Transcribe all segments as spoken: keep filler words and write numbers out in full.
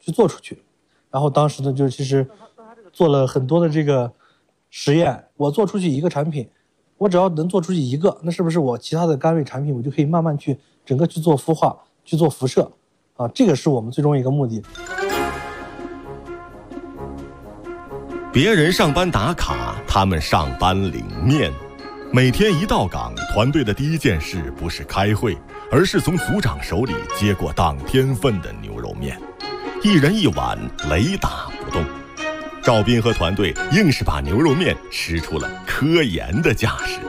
去做出去。然后当时呢，就其实做了很多的这个实验。我做出去一个产品，我只要能做出去一个，那是不是我其他的单位产品我就可以慢慢去整个去做孵化、去做辐射啊？这个是我们最终一个目的。 别人上班打卡，他们上班领面。每天一到岗，团队的第一件事不是开会，而是从组长手里接过当天份的牛肉面，一人一碗，雷打不动。赵斌和团队硬是把牛肉面吃出了科研的架势。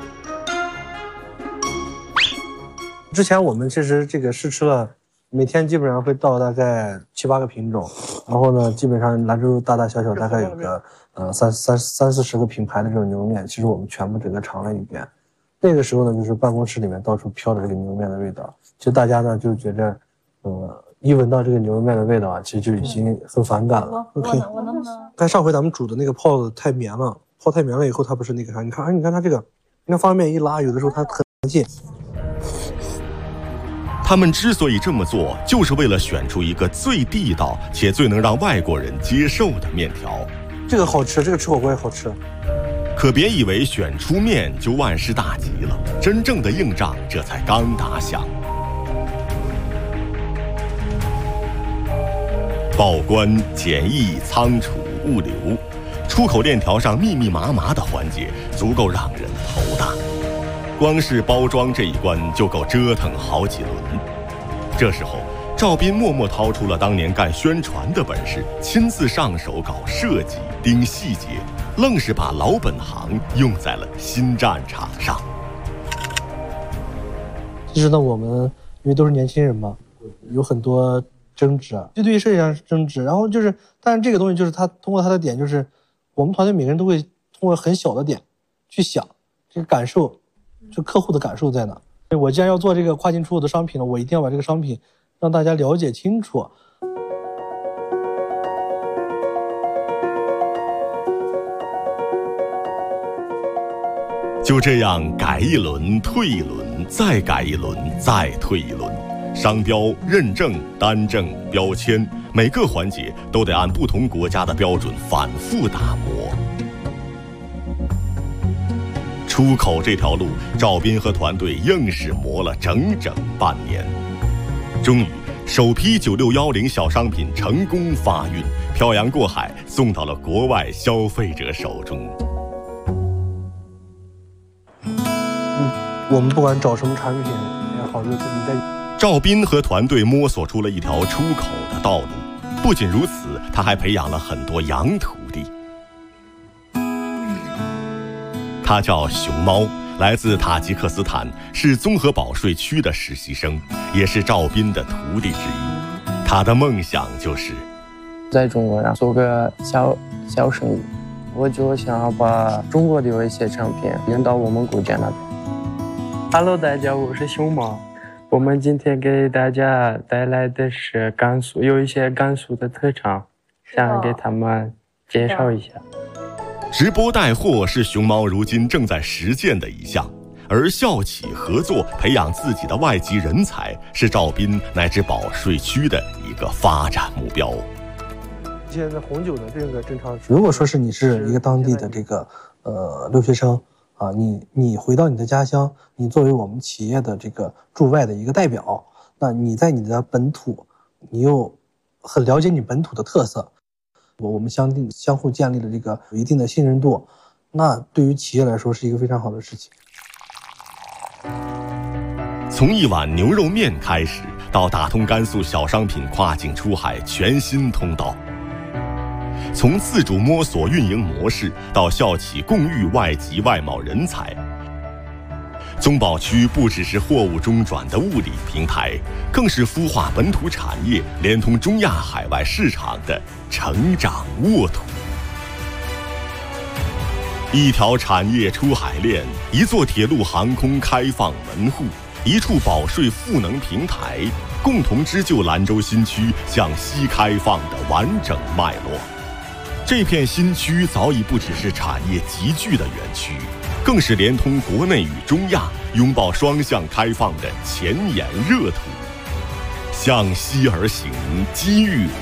之前我们其实这个试吃了，每天基本上会到大概七八个品种，然后呢，基本上兰州大大小小大概有个呃三三三四十个品牌的这种牛肉面，其实我们全部整个尝了一遍。那个时候呢，就是办公室里面到处飘着这个牛肉面的味道，其实大家呢就觉着，呃，一闻到这个牛肉面的味道啊，其实就已经很反感了。 我 OK， 我能不能？ 但上回咱们煮的那个泡的太绵了，泡太绵了以后，它不是那个啥，你看，哎，你看它这个，你看方便面一拉，有的时候它很近。 他们之所以这么做，就是为了选出一个最地道且最能让外国人接受的面条。 这个好吃，这个吃火锅也好吃。 可别以为选出面就万事大吉了，真正的硬仗这才刚打响。报关、检疫、仓储、物流，出口链条上密密麻麻的环节，足够让人头大。光是包装这一关就够折腾好几轮。这时候，赵斌默默掏出了当年干宣传的本事，亲自上手搞设计、盯细节，愣是把老本行用在了新战场上。 其实呢，我们因为都是年轻人嘛，有很多争执啊，就对于设计上争执。然后就是，但是这个东西就是它通过它的点，就是我们团队每个人都会通过很小的点去想这个感受。就客户的感受在哪？我既然要做这个跨境出口的商品了，我一定要把这个商品让大家了解清楚。 就这样改一轮，退一轮，再改一轮，再退一轮。商标、认证、单证、标签，每个环节都得按不同国家的标准反复打磨。出口这条路，赵斌和团队硬是磨了整整半年。终于，首批九六一零小商品成功发运，漂洋过海送到了国外消费者手中。 嗯，我们不管找什么产品也好，就是你在赵斌和团队摸索出了一条出口的道路。不仅如此，他还培养了很多洋徒弟。他叫熊猫，来自塔吉克斯坦，是综合保税区的实习生，也是赵斌的徒弟之一。他的梦想就是在中国呀做个小小生意，我就想要把中国的有一些产品引到我们国家那边。Hello， 大家，我是熊猫。我们今天给大家带来的是甘肃，有一些甘肃的特产，想给他们介绍一下。 直播带货是熊猫如今正在实践的一项，而校企合作培养自己的外籍人才是赵斌乃至保税区的一个发展目标。 现在红酒的这个正常，如果说是你是一个当地的这个呃留学生啊，你你回到你的家乡，你作为我们企业的这个驻外的一个代表，那你在你的本土，你又很了解你本土的特色。我们相定相互建立了这个有一定的信任度，那对于企业来说是一个非常好的事情。 从一碗牛肉面开始，到打通甘肃小商品跨境出海全新通道；从自主摸索运营模式，到校企共育外籍外贸人才。综保区不只是货物中转的物理平台，更是孵化本土产业、连通中亚海外市场的成长沃土。一条产业出海链，一座铁路航空开放门户，一处保税赋能平台，共同织就兰州新区向西开放的完整脉络。这片新区早已不只是产业集聚的园区，更是连通国内与中亚、拥抱双向开放的前沿热土。向西而行，机遇